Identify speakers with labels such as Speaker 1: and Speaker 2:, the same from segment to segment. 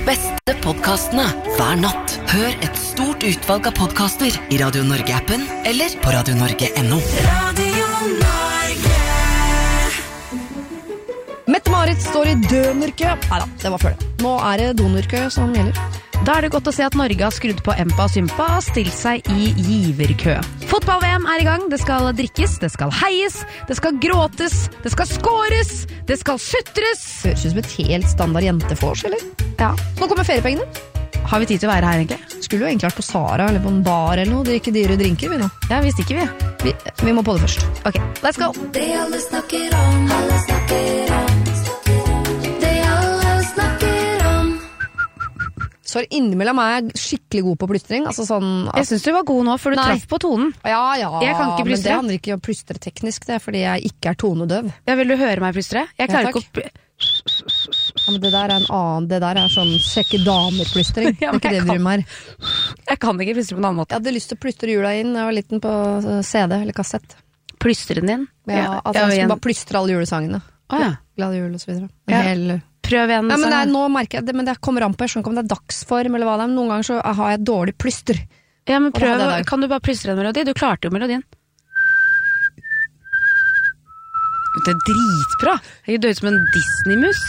Speaker 1: beste podcastene hver natt. Hør et stort utvalg av podcaster i Radio Norge-appen eller på radionorge.no. Radio Norge.
Speaker 2: Mette-Marit står i dønerkø. Neida, det var før det. Nå det donorkø som gjelder.
Speaker 3: Da det godt å se at Norge har skrudd på Empa og Sympa og stilt seg i giverkø. Fotball-VM i gang, det skal drikkes, det skal heies, det skal gråtes, det skal skåres, det skal sutres.
Speaker 2: Høres ut som et helt standard jentefors, eller?
Speaker 3: Ja.
Speaker 2: Nå kommer feriepengene.
Speaker 3: Har vi tid til å være her egentlig?
Speaker 2: Skulle jo egentlig vært på Sara eller på en bar eller noe. Drikke dyre drinker, vi nå.
Speaker 3: Ja, visste ikke vi.
Speaker 2: Vi må på det først.
Speaker 3: Ok, let's go.
Speaker 1: Det alle snakker om, alle snakker om. Det alle snakker om.
Speaker 2: Så innimellom jeg skikkelig god på plystring. Altså sånn
Speaker 3: Jeg synes du var god nå, for du traff på tonen.
Speaker 2: Ja,
Speaker 3: Jeg kan ikke plystre.
Speaker 2: Men det handler ikke om plystre teknisk, det fordi jeg ikke tonedøv.
Speaker 3: Ja, vil du høre meg plystre? Jeg klarer ikke å...
Speaker 2: Ja, men det der en annen, det der sånn sjekke damer-plystring.
Speaker 3: Ja,
Speaker 2: det ikke det
Speaker 3: jeg
Speaker 2: du driver med.
Speaker 3: Jeg kan ikke plystre på en annen måte.
Speaker 2: Jeg hadde lyst til å plystre jula inn. Jeg var liten på CD eller kassett.
Speaker 3: Plystren din?
Speaker 2: Ja, altså jeg skulle bare plystre alle julesangene.
Speaker 3: Ja.
Speaker 2: Glad jul og så videre.
Speaker 3: Ja. Prøv igjen.
Speaker 2: Ja, men nå merker jeg det, men det kommer an på, jeg skjønner ikke om det dagsform eller hva det noen ganger så har jeg dårlig plyster.
Speaker 3: Ja, men prøv, kan du bare plystre en melodi? Du klarte jo melodien. Det dritbra. Det døde som en Disney-mus.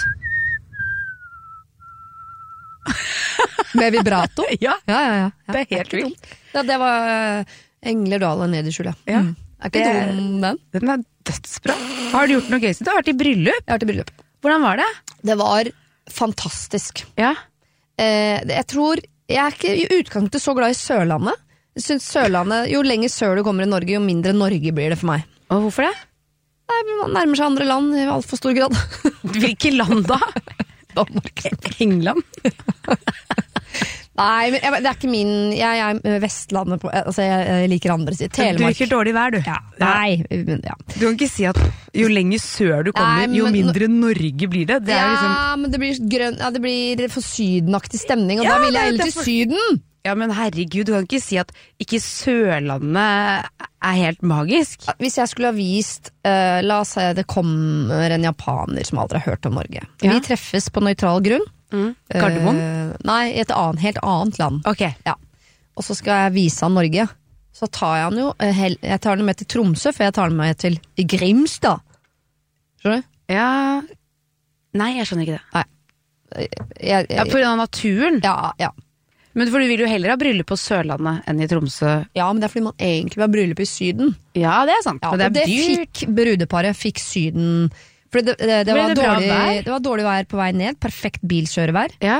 Speaker 2: Med vibrato?
Speaker 3: Ja.
Speaker 2: Ja.
Speaker 3: Det helt vilt.
Speaker 2: Ja, det var Englerdal ned i skjulet.
Speaker 3: Ja.
Speaker 2: Ikke dum den?
Speaker 3: Den dødsbra. Har du gjort noe gøy? Du har vært i bryllup?
Speaker 2: Jeg har vært i bryllup.
Speaker 3: Hvordan var det?
Speaker 2: Det var fantastisk.
Speaker 3: Ja.
Speaker 2: Jeg tror jeg ikke i utgangspunktet så glad i Sørlandet. Jeg synes Sørlandet, jo lenger sør du kommer i Norge, jo mindre Norge blir det for meg.
Speaker 3: Og hvorfor det?
Speaker 2: Nei, man nærmer seg andre land i alt for stor grad.
Speaker 3: Hvilke land da?
Speaker 2: Danmark.
Speaker 3: England?
Speaker 2: Nei, men det ikke min. Jeg Vestlandet på, altså jeg liker andre sider. Telemark.
Speaker 3: Du liker dårlig vær, du.
Speaker 2: Ja. Nei, ja.
Speaker 3: Du kan ikke si at jo lenger sør du kommer, jo mindre Norge blir det. Det liksom...
Speaker 2: men det blir grønn, det blir for sydenaktig stemning, og da vil jeg heller til Syden.
Speaker 3: Ja, men herregud, du kan ikke si at ikke Sørlandet helt magisk.
Speaker 2: Hvis jeg skulle ha vist, la oss si det kommer en japaner som aldri har hørt om Norge. Ja. Vi treffes på nøytral grunn.
Speaker 3: Gardermoen?
Speaker 2: Nei, i et helt annet land.
Speaker 3: Ok.
Speaker 2: Ja. Og så skal jeg vise han Norge. Så tar jeg han jo, jeg tar han med til Tromsø, for jeg tar han med til Grimstad. Skjønner du?
Speaker 3: Ja. Nei, jeg skjønner ikke det.
Speaker 2: Nei.
Speaker 3: Ja, på grunn av naturen?
Speaker 2: Ja.
Speaker 3: Men for du vil jo heller ha bryllup på Sørlandet enn i Tromsø.
Speaker 2: Ja, men det fordi man egentlig vil ha bryllup i Syden.
Speaker 3: Ja, det sant.
Speaker 2: Ja,
Speaker 3: men det
Speaker 2: dyrt. Brudeparet fikk Syden. For det var dårlig vær på vei ned. Perfekt bilkjørevær.
Speaker 3: Ja.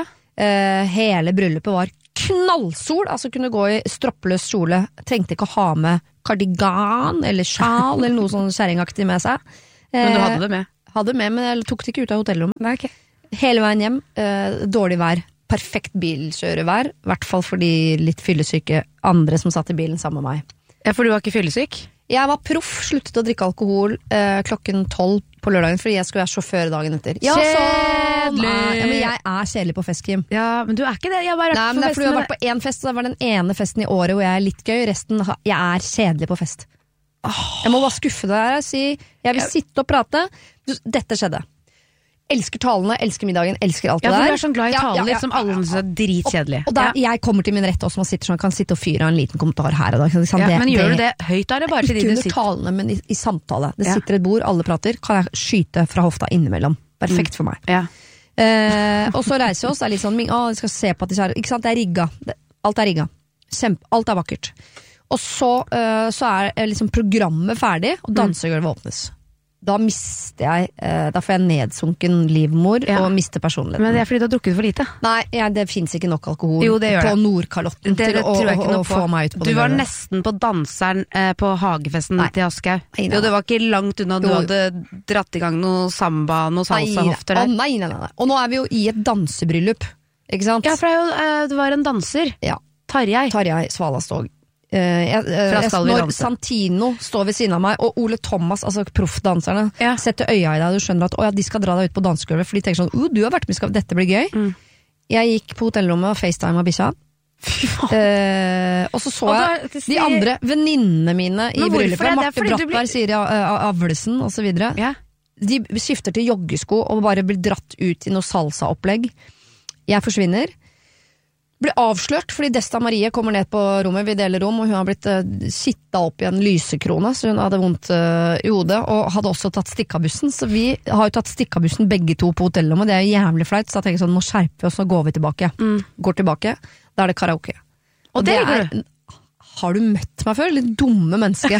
Speaker 2: Hele bryllupet var knallsol. Altså kunne gå i stroppeløs kjole. Trengte ikke å ha med kardigan eller sjal eller noe sånn kjerringaktig med seg.
Speaker 3: Men du hadde det med?
Speaker 2: Hadde med, men jeg tok det ikke ut av hotellrommet.
Speaker 3: Nei, okay.
Speaker 2: Hele veien hjem, dårlig vær. Perfekt bilkjørevær, i hvert fall for de litt fyllesyke andre som satt i bilen sammen med meg.
Speaker 3: Ja, for du var ikke fyllesyk?
Speaker 2: Jeg var proff, sluttet å drikke alkohol klokken 12 på lørdagen, fordi jeg skulle være sjåfør dagen etter. Ja,
Speaker 3: kjedelig!
Speaker 2: Ja, men jeg kjedelig på fest, Kim.
Speaker 3: Ja, men du ikke det. Jeg bare
Speaker 2: Nei, men det fordi jeg har vært på en fest, så det var den ene festen i året hvor jeg litt gøy, resten, jeg kjedelig på fest. Jeg må bare skuffe deg her og si, jeg vil sitte og prate. Dette skjedde. Elsker talene, elsker middagen, elsker alt det der.
Speaker 3: Ja, for du sånn glad i taler som alle synes dritkjedelig.
Speaker 2: Og der jeg kommer til min rett også, som sitter sånn, kan sitte og fyre en liten kommentar her og da.
Speaker 3: Men gjør du det høyt da, eller bare til de du sitter?
Speaker 2: Ikke under talene, men i samtale. Det sitter et bord, alle prater, kan jeg skyte fra hofta innimellom. Perfekt for meg.
Speaker 3: Ja.
Speaker 2: Og så reiser vi oss, det litt sånn, vi skal se på at de kjære, ikke sant, det rigga. Alt rigga. Alt vakkert. Og så liksom programmet ferdig, og dansegulvet åpnes. Da mister jeg, da får jeg nedsunken livmor og mister personligheten.
Speaker 3: Men det fordi du har drukket for lite?
Speaker 2: Nei, det finnes ikke nok alkohol på Nordkalotten til å få meg ut på det.
Speaker 3: Du var nesten på danseren på hagefesten til Askau. Jo, det var ikke langt unna du hadde dratt i gang noe samba, noe salsa-hofter der.
Speaker 2: Nei. Og nå vi jo i et dansebryllup, ikke sant?
Speaker 3: Ja, for du var en danser.
Speaker 2: Ja.
Speaker 3: Tarjei
Speaker 2: Svalastog. Når Santino står ved siden av meg og Ole Thomas, altså proffdanserne setter øya i deg, du skjønner at de skal dra deg ut på dansegulvet, for de tenker sånn, du har vært med, dette blir gøy. Jeg gikk på hotellrommet og FaceTime av bikkja, og så jeg de andre venninnene mine i bryllupet, Marte Brattberg, Siri Avlesen og så videre. De skifter til joggesko og bare blir dratt ut i noe salsa-opplegg. Jeg forsvinner. Blir avslørt fordi Desta Marie kommer ned på rommet, vi deler rom, og hun har blitt sittet opp i en lysekrone, så hun hadde vondt i hodet, og hadde også tatt stikkabussen, så vi har jo tatt stikkabussen begge to på hotellrommet, det er jo jævlig flaut, så jeg tenker sånn, nå skjerper vi oss, nå går vi tilbake. Går tilbake, da er det karaoke. Og det har du møtt meg før? Litt dumme menneske.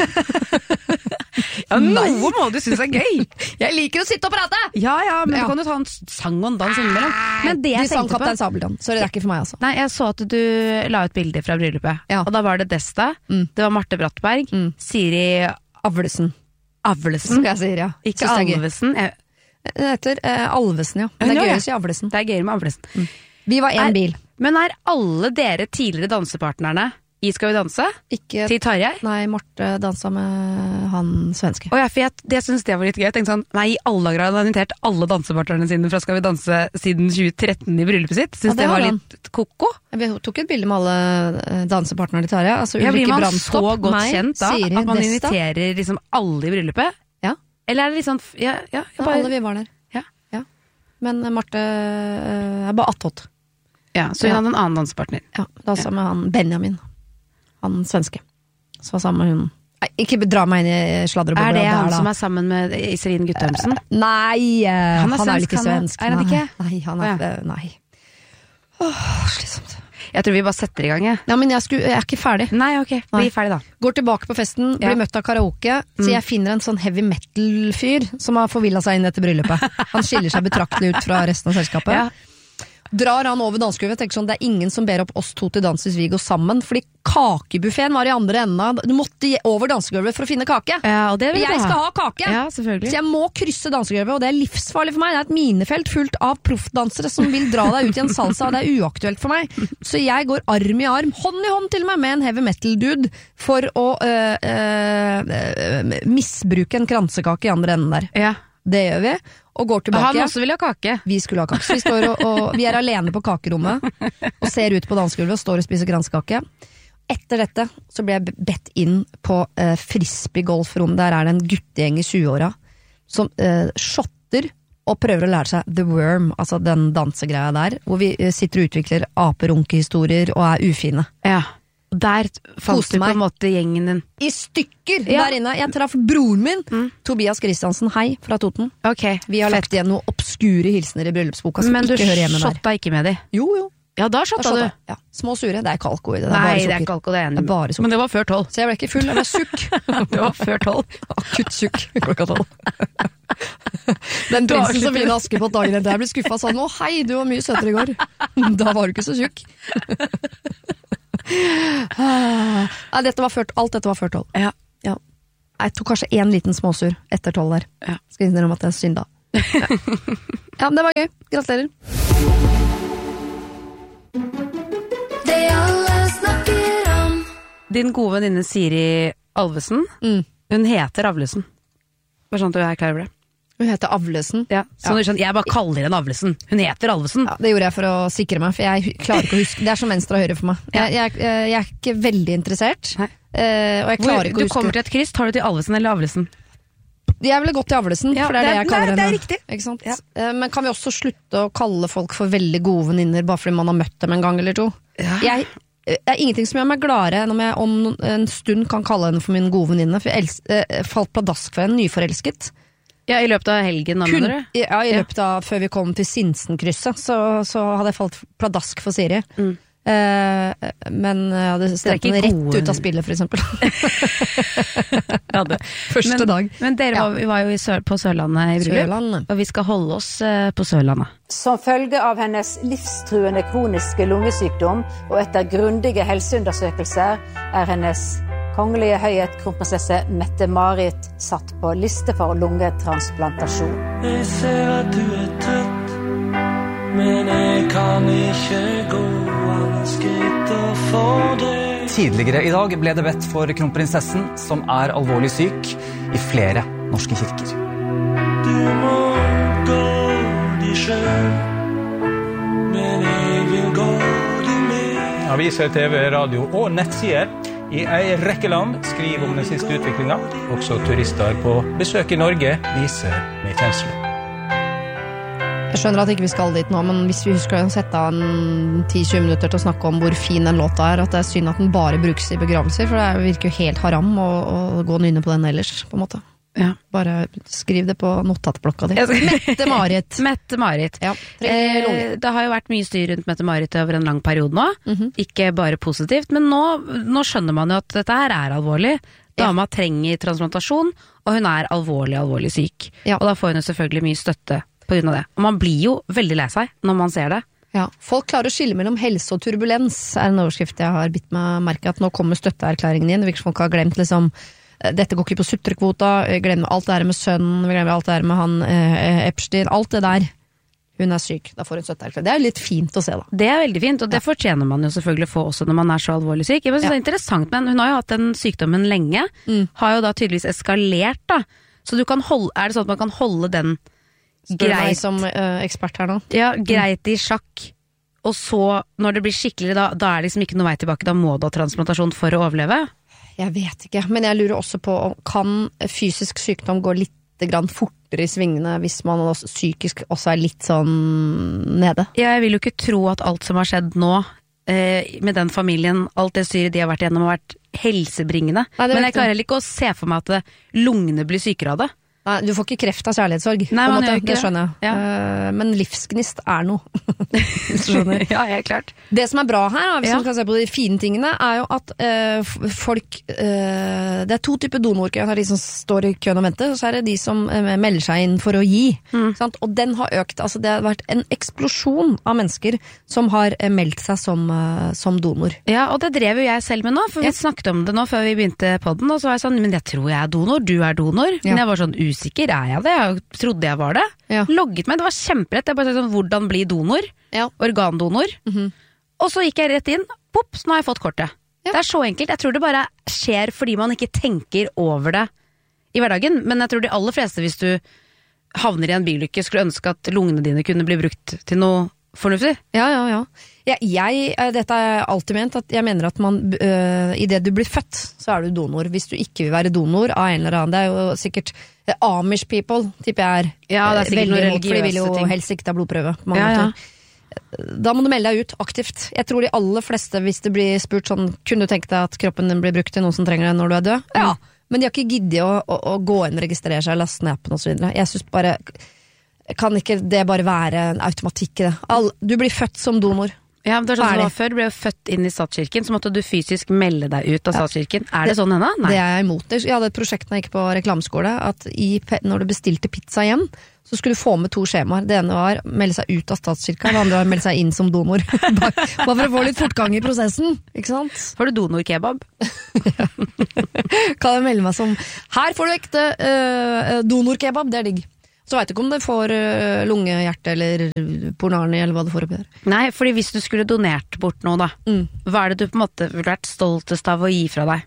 Speaker 3: Ja, noe må du synes er gøy.
Speaker 2: Jeg liker å sitte og prate!
Speaker 3: Ja, men du kan jo ta en sang og en dans innimellom. Men det jeg tenkte på...
Speaker 2: Kaptein Sabeltann, så det er ikke for meg altså.
Speaker 3: Nei, jeg så at du la ut bilder fra bryllupet.
Speaker 2: Ja.
Speaker 3: Og da var det Desta, det var Marte Brattberg, Siri
Speaker 2: Avlesen.
Speaker 3: Avlesen?
Speaker 2: Jeg sier, ja.
Speaker 3: Ikke Alvesen.
Speaker 2: Det heter Alvesen, ja. Det er gøy å si Avlesen.
Speaker 3: Det er gøy med Avlesen.
Speaker 2: Vi var en bil.
Speaker 3: Men er alle dere tidligere dansepartnerne i Skal vi danse?
Speaker 2: Ikke
Speaker 3: til Tarjei?
Speaker 2: Nei, Marte dansa med han svenske.
Speaker 3: Og for jeg synes det var litt gøy. Jeg tenkte sånn, nei, i alle dager har han invitert alle dansepartnerne sine fra Skal vi danse siden 2013 i bryllupet sitt. Synes det var litt koko.
Speaker 2: Vi tok et bilde med alle dansepartnerne til Tarjei. Altså,
Speaker 3: blir man
Speaker 2: Brandstopp,
Speaker 3: så godt kjent da,
Speaker 2: Siri,
Speaker 3: at man
Speaker 2: Desta.
Speaker 3: inviterer liksom alle i bryllupet?
Speaker 2: Ja.
Speaker 3: Eller er det litt sånn,
Speaker 2: alle vi var der. Ja. Men Marte er bare attått.
Speaker 3: Ja, så hun hadde en annen dansepartner.
Speaker 2: Ja, dansa med han Benjamin. Han svenske. Så var sammen med hun. Nei, ikke dra meg inn i sladrebobler.
Speaker 3: Er det han som er sammen med Iselin Guttormsen?
Speaker 2: Nei, han er vel ikke svensk.
Speaker 3: Er han ikke?
Speaker 2: Nei, han er nei. Slitsomt.
Speaker 3: Jeg tror vi bare setter i gang, jeg.
Speaker 2: Ja, men jeg er ikke ferdig.
Speaker 3: Nei, ok, bli ferdig da.
Speaker 2: Går tilbake på festen, blir møtt av karaoke, så jeg finner en sånn heavy metal-fyr som har forvillet seg inn etter bryllupet. Han skiller seg betraktelig ut fra resten av selskapet. Ja. Drar han over dansegulvet, tenker sånn, det er ingen som ber opp oss to til dans hvis vi går sammen, fordi kakebuffeten var i andre enden, du måtte over dansegulvet for å finne kake.
Speaker 3: Ja, og det vil
Speaker 2: jeg skal ha kake!
Speaker 3: Ja, selvfølgelig.
Speaker 2: Så jeg må krysse dansegulvet, og det er livsfarlig for meg. Det er et minefelt fullt av proffdansere som vil dra deg ut i en salsa, og det er uaktuelt for meg. Så jeg går arm i arm, hånd i hånd til meg, med en heavy metal-dude for å misbruke en kransekake i andre enden der. Ja. Det gjør vi, og går tilbake.
Speaker 3: Han også vil ha kake.
Speaker 2: Vi skulle ha kake. Så vi står og vi er alene på kakerommet, og ser ut på dansegulvet og står og spiser kransekake. Etter dette så ble jeg bedt inn på frisbee-golfrom. Der er det en guttegjeng i 20-åra som shotter og prøver å lære seg The Worm, altså den dansegreia der, hvor vi sitter og utvikler aperunkehistorier og er ufine. Ja. Der falt du på en måte gjengen din. I stykker der inne. Jeg traff broren min, Tobias Kristiansen, hei, fra Toten. Okay, vi har lett igjen noen obskure hilsener i bryllupsboka som ikke hører hjemme der. Men du shotta ikke med de? Jo. Ja, da shotta du. Ja. Små sure, det er kalko i det.
Speaker 3: Nei, det er kalko, det er enig. Men det var før 12.
Speaker 2: Så jeg ble ikke full, jeg ble sukk.
Speaker 3: Det var før 12.
Speaker 2: Akutt sukk klokka 12. Den prinsen som vinner Askepott dagen etter, jeg ble skuffet sånn, å hei, du var mye søtere i går. Da var du ikke så sukk. Nei, alt dette var før 12. Ja. Jeg tok kanskje en liten småsur etter 12 der. Skal innrømme at jeg synda. Ja, men det var gøy. Gratulerer.
Speaker 3: Det alle snakker om. Din gode venninne Siri Alvesen, hun heter Avlesen. Bare sånn at du er klar over det.
Speaker 2: Hun heter Avlesen.
Speaker 3: Ja, så du skjønner, jeg bare kaller henne Avlesen. Hun heter Alvesen.
Speaker 2: Ja, det gjorde jeg for å sikre meg, for jeg klarer ikke å huske. Det er som venstre og høyre for meg. Jeg er ikke veldig interessert. Og jeg klarer ikke å huske.
Speaker 3: Du kommer til et kryss, tar du til Alvesen eller Avlesen?
Speaker 2: Jeg ville gått til Avlesen, for det er det jeg kaller henne.
Speaker 3: Det er riktig.
Speaker 2: Ikke sant? Ja. Men kan vi også slutte å kalle folk for veldig gode venninner, bare fordi man har møtt dem en gang eller to? Ja. Det er ingenting som gjør meg gladere enn om jeg om en stund kan kalle henne for min gode venninne, for jeg falt pladask for henne, nyforelsket.
Speaker 3: Ja, i løpet av helgen, da mener du?
Speaker 2: Ja, i løpet av, før vi kom til Sinsenkrysset, så hadde jeg falt pladask for Siri. Men jeg hadde stemt den rett ut av spillet, for eksempel. Første dag.
Speaker 3: Men dere var jo på Sørlandet i bryllup, og vi skal holde oss på Sørlandet.
Speaker 4: Som følge av hennes livstruende kroniske lungesykdom, og etter grundige helseundersøkelser, er hennes kongelige høyhet kronprinsesse Mette-Marit satt på liste for lungetransplantasjon.
Speaker 5: Jeg ser at du er trøtt, men jeg kan ikke gå alle skritter for deg.
Speaker 6: Tidligere i dag ble det bedt for kronprinsessen, som er alvorlig syk, i flere norske kirker.
Speaker 5: Du må gå de selv, men jeg vil gå de med.
Speaker 7: Aviser, TV, radio og nettsider i en rekke land skriver om den siste utviklingen. Også turister på besøk i Norge viser med kjensler.
Speaker 2: Jeg skjønner at ikke vi skal dit nå, men hvis vi husker å sette av 10-20 minutter til å snakke om hvor fin den låta at det synd at den bare brukes i begravelser, for det virker jo helt haram å gå nynne på den ellers, på en måte.
Speaker 3: Ja.
Speaker 2: Bare skriv det på notatblokka di. Mette-Marit.
Speaker 3: Mette-Marit.
Speaker 2: Ja,
Speaker 3: det har jo vært mye styr rundt Mette-Marit over en lang periode nå. Ikke bare positivt, men nå skjønner man jo at dette her er alvorlig. Dama trenger transplantasjon, og hun er alvorlig syk.
Speaker 2: Ja.
Speaker 3: Og da får hun jo selvfølgelig mye støtte på grunn av det. Og man blir jo veldig lei seg når man ser det.
Speaker 2: Ja, folk klarer å skille mellom helse og turbulens, en overskrift jeg har bitt meg merke at nå kommer støtteerklæringen inn. Det virker som folk har glemt liksom, dette går ikke på sutrekvota, glemmer alt det her med sønnen, glemmer alt det her med han Epstein, alt det der. Hun er syk, da får hun støtteerklæring. Det er jo litt fint å se da. Det
Speaker 3: er veldig fint, og det fortjener man jo selvfølgelig å få også når man er så alvorlig syk. Jeg synes det er interessant, men hun har jo hatt den sykdommen lenge, har jo da tydeligvis eskalert da. Så du kan er det sånn at man kan holde den greit
Speaker 2: som ekspert her nå.
Speaker 3: Ja, greit i sjakk. Og så, når det blir skikkelig, da er det liksom ikke noe vei tilbake. Da må du ha transplantasjon for å overleve.
Speaker 2: Jeg vet ikke, men jeg lurer også på kan fysisk sykdom gå litt grann fortere i svingene hvis man også, psykisk også er litt sånn nede?
Speaker 3: Ja, jeg vil jo ikke tro at alt som har skjedd nå med den familien, alt det styret de har vært gjennom har vært helsebringende. Nei, men jeg klarer heller ikke å se for meg at lungene blir sykere av det.
Speaker 2: Nei, du får ikke kreft av kjærlighetssorg.
Speaker 3: Nei, man gjør ikke
Speaker 2: det skjønner jeg. Ja. Men livsgnist er noe. Skjønner.
Speaker 3: Ja, helt klart.
Speaker 2: Det som er bra her, hvis man kan se på de fine tingene, er jo at folk det er 2 typer donorer. Det er de som står i køen og venter, og så er det de som melder seg inn for å gi. Sant? Og den har økt. Altså, det har vært en eksplosjon av mennesker som har meldt seg som donor.
Speaker 3: Ja, og det drev jo jeg selv med nå, for vi snakket om det nå før vi begynte podden, og så var jeg sånn, men jeg tror jeg er donor, du er donor. Men jeg var sånn usikker, er jeg det? Jeg trodde jeg var det. Logget meg, det var kjemperett. Jeg bare sa sånn, hvordan bli donor? Organdonor. Og så gikk jeg rett inn, pops, nå har jeg fått kortet. Det er så enkelt. Jeg tror det bare skjer fordi man ikke tenker over det i hverdagen, men jeg tror de aller fleste, hvis du havner i en bilulykke, skulle ønske at lungene dine kunne bli brukt til noe fornuftig.
Speaker 2: Ja. Dette er alltid ment at jeg mener at man i det du blir født, så er du donor. Hvis du ikke vil være donor av en eller annen, det er jo sikkert Amish people, tipper jeg er.
Speaker 3: Ja, det er sikkert noe religiøse ting.
Speaker 2: For de vil jo helst ikke ta blodprøve på mange måter. Da må du melde deg ut aktivt. Jeg tror de aller fleste, hvis det blir spurt sånn, kunne du tenke deg at kroppen din blir brukt til noen som trenger det når du er død? Ja, men de har ikke giddet å gå inn, registrere seg, laste ned appen og så videre. Jeg synes bare, kan ikke det bare være en automatikk i det? Du blir født som donor.
Speaker 3: Ja, men det er sånn som det var før. Du ble jo født inn i statskirken, så måtte du fysisk melde deg ut av statskirken. Er det sånn ennå? Nei. Det
Speaker 2: er jeg imot. Jeg hadde et prosjekt når jeg gikk på reklameskole, at når du bestilte pizza hjem, så skulle du få med 2 skjemaer. Det ene var melde seg ut av statskirka, det andre var melde seg inn som donor. Bare for å få litt fortgang i prosessen, ikke sant?
Speaker 3: Får du donorkebab?
Speaker 2: Kan jeg melde meg som, her får du ekte donorkebab, det er digg. Så vet du ikke om det får lungehjerte eller pornarni eller hva det får oppi der.
Speaker 3: Nei, fordi hvis du skulle donert bort noe da, hva er det du på en måte ville vært stoltest av å gi fra deg?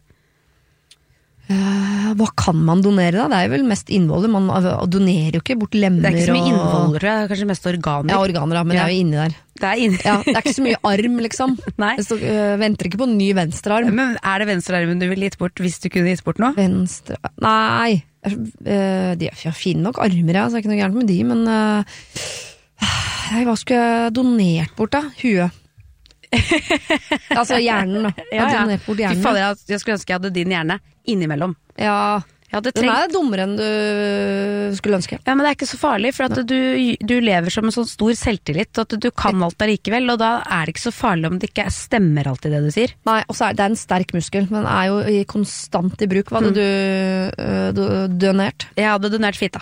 Speaker 2: Hva kan man donere da? Det er jo vel mest innvolder. Man donerer jo ikke bort lemmer.
Speaker 3: Det er ikke så mye innvolder, det er kanskje mest organer.
Speaker 2: Ja, organer, men det er jo inni der.
Speaker 3: Det er inni.
Speaker 2: Ja, det er ikke så mye arm, liksom. Nei. Venter ikke på en ny venstrearm.
Speaker 3: Men er det venstrearmen du ville gitt bort hvis du kunne gitt bort noe?
Speaker 2: Nei. De er fine nok armer, så det er ikke noe gærent med de, men hva skulle jeg donert bort da? Huet. Altså hjernen da.
Speaker 3: Donert bort hjernen. Fader, jeg skulle ønske jeg hadde din hjerne innimellom.
Speaker 2: Ja, den er dummere enn du skulle ønske.
Speaker 3: Ja, men det er ikke så farlig, for at du lever som en sånn stor selvtillit, at du kan alt allikevel, og da er det ikke så farlig om det ikke stemmer alltid det du sier.
Speaker 2: Nei, og så er det en sterk muskel, men er jo konstant i bruk. Hva hadde du donert?
Speaker 3: Jeg hadde donert fitta.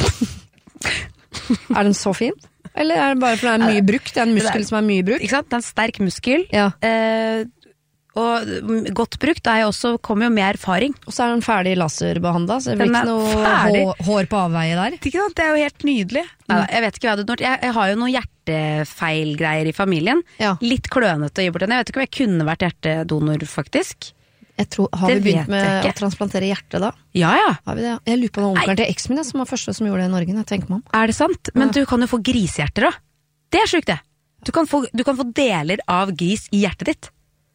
Speaker 2: Er den så fin? Eller er det bare for det er mye brukt? Det er en muskel som er mye brukt?
Speaker 3: Ikke sant? Det er en sterk muskel.
Speaker 2: Ja.
Speaker 3: Og godt brukt kommer jo med erfaring.
Speaker 2: Og så er den ferdig laserbehandlet, så det blir ikke noe hår på avveie der.
Speaker 3: Det er jo helt nydelig. Neida, jeg vet ikke hva jeg hadde gjort. Jeg har jo noen hjertefeilgreier i familien. Ja. Litt klønete å gi bort den. Jeg vet ikke om jeg kunne vært hjertedonor, faktisk.
Speaker 2: Har vi begynt med å transplantere hjerte da?
Speaker 3: Ja.
Speaker 2: Har vi det? Jeg lurer på noen onkelen til eksen min som var første som gjorde det i Norge. Jeg tenker meg om.
Speaker 3: Er det sant? Men du kan jo få grisehjerter da. Det er sjukt det. Du kan få deler av gris i hjertet ditt.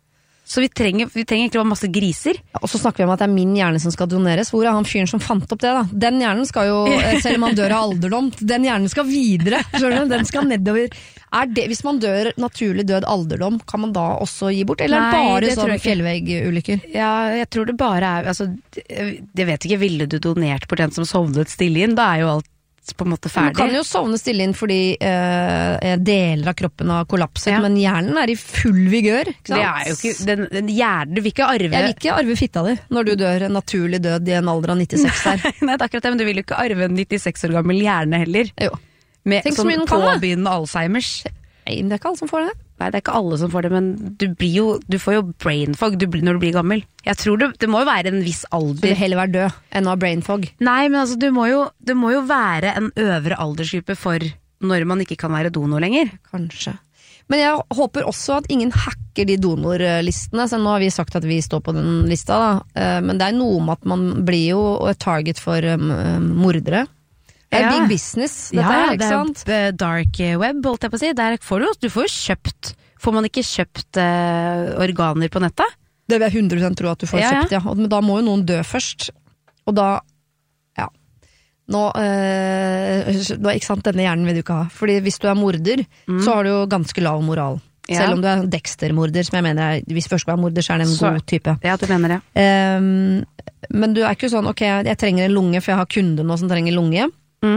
Speaker 3: Så vi trenger egentlig bare masse griser.
Speaker 2: Ja, og så snakker vi om at det min hjerne som skal doneres. Hvor han fyren som fant opp det da? Den hjernen skal jo, selv om man dør av alderdom, den hjernen skal videre, skjønner du? Den skal nedover. Hvis man dør naturlig død alderdom, kan man da også gi bort? Eller er det bare sånn fjellveggulykker?
Speaker 3: Ja, jeg tror det bare altså, jeg vet ikke, ville du donert bort en som sovnet stille inn? Da jo alt på en måte ferdig.
Speaker 2: Man kan jo sovne stille inn fordi deler av kroppen har kollapset, men hjernen i full vigør.
Speaker 3: Det jo ikke, den hjernen, du vil ikke arve...
Speaker 2: Jeg vil ikke arve fitta di når du dør en naturlig død i en alder av 96 her.
Speaker 3: Nei, det akkurat det, men du vil jo ikke arve en 96 år gammel hjerne heller.
Speaker 2: Jo.
Speaker 3: Med sånn påbegynnende Alzheimers.
Speaker 2: Nei, det ikke alle som får det.
Speaker 3: Nei, det ikke alle som får det, men du får jo brain fog når du blir gammel. Jeg tror det må jo være en viss alder.
Speaker 2: Du vil heller være død enn å ha brain fog.
Speaker 3: Nei, men altså, det må jo være en øvre aldersgruppe for når man ikke kan være donor lenger.
Speaker 2: Kanskje. Men jeg håper også at ingen hacker de donorlistene, så nå har vi sagt at vi står på den lista da. Men det noe med at man blir jo et target for mordere. Det big business, dette ikke sant?
Speaker 3: Det dark web, holdt jeg på å si. Der får du får jo kjøpt. Får man ikke kjøpt organer på nettet?
Speaker 2: Det vil jeg 100% tro at du får kjøpt, ja. Men da må jo noen dø først. Og da, ja. Nå, ikke sant, denne hjernen vil du ikke ha. Fordi hvis du morder, så har du jo ganske lav moral. Ja. Selv om du Dexter-morder, som jeg mener hvis først skal være morder, så det en god type.
Speaker 3: Ja, du mener det.
Speaker 2: Men du ikke sånn, ok, jeg trenger en lunge, for jeg har kunde nå som trenger lunge.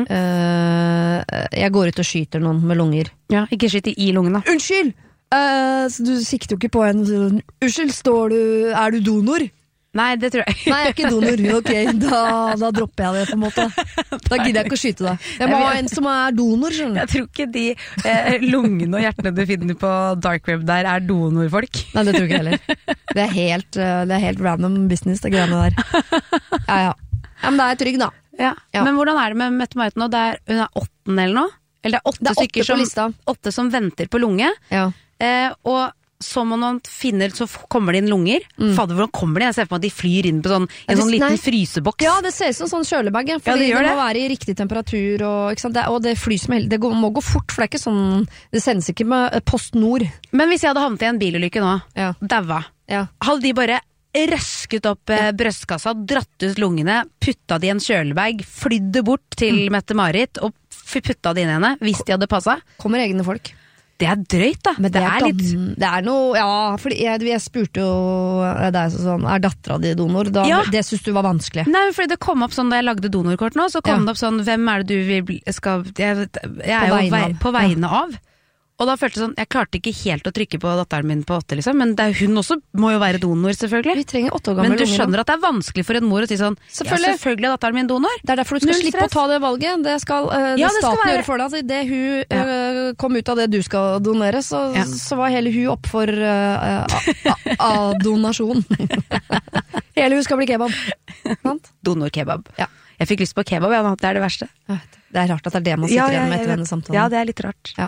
Speaker 2: Jeg går ut og skyter noen med lunger.
Speaker 3: Ja, ikke skyter i lungene.
Speaker 2: Unnskyld! Så du sikter jo ikke på en unnskyld, du donor?
Speaker 3: Nei, det tror jeg.
Speaker 2: Nei, jeg ikke donor. Ok, da dropper jeg det på en måte. Da gidder jeg ikke å skyte deg. Jeg må ha en som donor, skjønner du.
Speaker 3: Jeg tror ikke de lungene og hjertene du finner på dark web der donorfolk.
Speaker 2: Nei, det tror ikke jeg heller. Det helt random business, det greiene der. Ja. Men det trygg da.
Speaker 3: Ja. Men hvordan det med Mette-Marit nå? Hun 8. eller noe? Eller det 8 stykker 8 som venter på lunge. Ja. Og så må man finne, så kommer det inn lunger. Fader, hvordan kommer de? Jeg ser på meg at de flyr inn på en sånn liten fryseboks.
Speaker 2: Ja, det ser ut som sånn kjølebag. Fordi det må være i riktig temperatur. Og det flyr som det må gå fort, for det ikke sånn, det sendes ikke med Post Nord.
Speaker 3: Men hvis jeg hadde havnet i en bilulykke nå, daua, hadde de bare røsket opp brøstkassa, dratt ut lungene, putta de i en kjølebag, flydde bort til Mette-Marit og putta de inn i henne, hvis de hadde passet.
Speaker 2: Kommer egne folk.
Speaker 3: Det drøyt da.
Speaker 2: Men det litt... Det noe, ja, fordi jeg spurte jo deg sånn, datteren din donor? Det synes du var vanskelig?
Speaker 3: Nei, fordi det kom opp sånn, da jeg lagde donorkort nå, så kom det opp sånn, hvem det du skal... Jeg jo på vegne av. Og da følte jeg sånn, jeg klarte ikke helt å trykke på datteren min på 8 liksom, men hun også må jo være donor selvfølgelig.
Speaker 2: Vi trenger 8 år gammel
Speaker 3: lunger. Men du skjønner at det vanskelig for en mor å si sånn, selvfølgelig er datteren min donor.
Speaker 2: Det derfor du skal slippe å ta det valget, det skal staten gjøre for deg. Altså, det hun kom ut av det du skal donere, så var hele hun opp for donasjon. Hele hun skal bli kebab.
Speaker 3: Donor-kebab. Jeg fikk lyst på kebab, det det verste.
Speaker 2: Det rart at det det man sitter igjen med etter denne samtalen.
Speaker 3: Ja, det litt rart.
Speaker 2: Ja.